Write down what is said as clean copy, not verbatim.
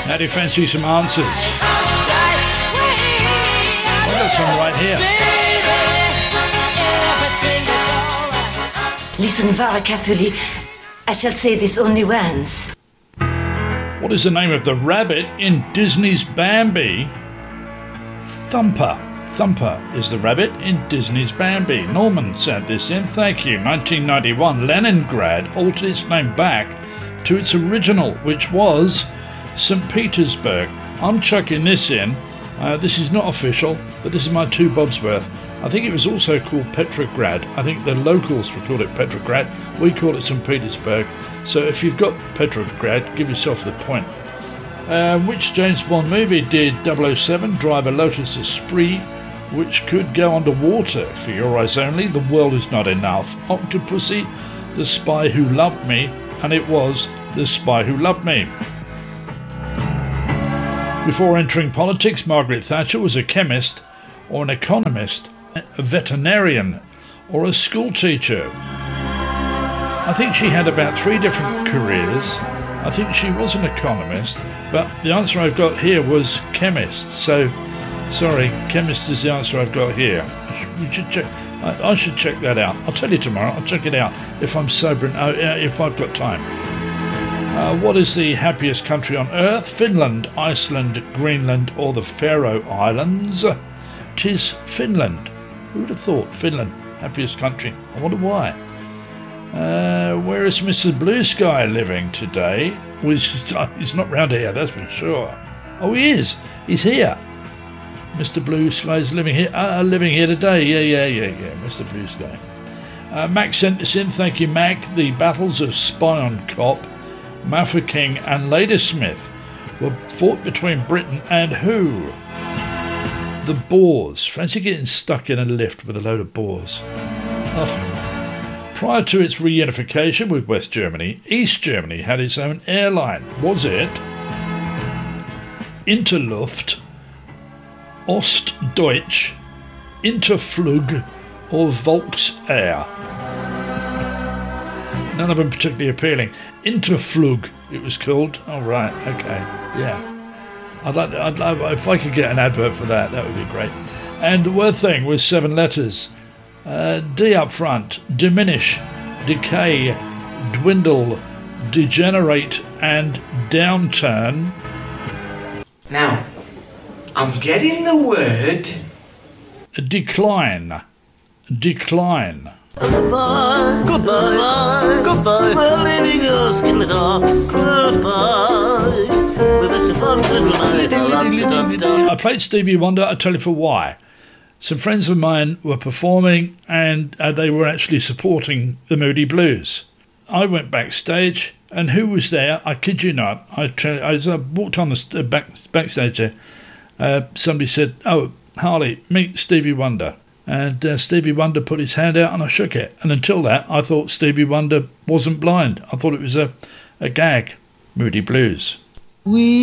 How do you fancy some answers? I've got some right here. Listen very carefully. I shall say this only once. What is the name of the rabbit in Disney's Bambi? Thumper. Thumper is the rabbit in Disney's Bambi. Norman sent this in. Thank you. 1991, Leningrad altered its name back to its original, which was St. Petersburg. I'm chucking this in. This is not official, but this is my 2 bobs worth. I think it was also called Petrograd. I think the locals would call it Petrograd. We call it St. Petersburg. So if you've got Petrograd, give yourself the point. Which James Bond movie did 007 drive a Lotus Esprit which could go underwater? For Your Eyes Only, The World Is Not Enough, Octopussy, The Spy Who Loved Me, and it was The Spy Who Loved Me. Before entering politics, Margaret Thatcher was a chemist or an economist, a veterinarian or a school teacher. I think she had about 3 different careers. I think she was an economist, but the answer I've got here was chemist. So, sorry, chemist is the answer I've got here. We should check. I should check that out. I'll tell you tomorrow. I'll check it out if I'm sober and if I've got time. What is the happiest country on earth? Finland, Iceland, Greenland, or the Faroe Islands? 'Tis Finland. Who would have thought Finland, happiest country? I wonder why. Where is Mr. Blue Sky living today? Well, he's not round here, that's for sure. Oh, he is. He's here. Mr. Blue Sky is living here. Living here today. Yeah. Mr. Blue Sky. Mac sent this in. Thank you, Mac. The battles of Spion Kop, Mafeking, and Ladysmith were fought between Britain and who? The Boers. Fancy getting stuck in a lift with a load of Boers. Oh. Prior to its reunification with West Germany, East Germany had its own airline. Was it Interluft, Ostdeutsch, Interflug, or Volksair? None of them particularly appealing. Interflug, it was called. Oh, right, okay, yeah. I'd like if I could get an advert for that, that would be great. And the word thing with 7 letters. D up front, diminish, decay, dwindle, degenerate, and downturn. Now, I'm getting the word... Decline. Decline. Goodbye, goodbye, goodbye. We're leaving us in the dark. Goodbye. I played Stevie Wonder. I'll tell you for why. Some friends of mine were performing and they were actually supporting the Moody Blues. I went backstage and who was there? I kid you not. As I walked on the backstage there, somebody said, "Oh, Harley, meet Stevie Wonder." And Stevie Wonder put his hand out and I shook it. And until that, I thought Stevie Wonder wasn't blind. I thought it was a gag. Moody Blues.